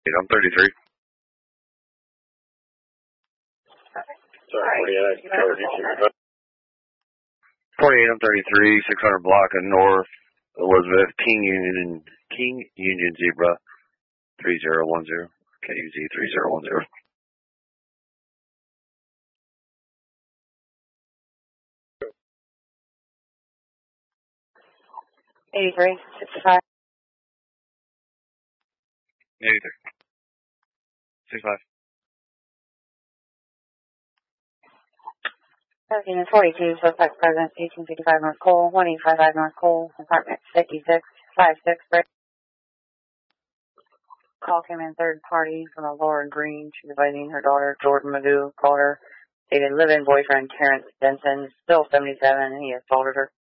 I'm 33. Sorry, 48. 48, I'm 33, 600 block of North Elizabeth, King Union Zebra, 3010, KUZ 3010. 83, 65. 83, 65. 13 and 42, suspect present, 1855 North Cole, 1855 North Cole, apartment 56, 56, break. Call came in third party from a Laura Green. She's advising her daughter, Jordan Magoo, called her, stated live-in boyfriend Terrence Benson, still 77, and he assaulted her.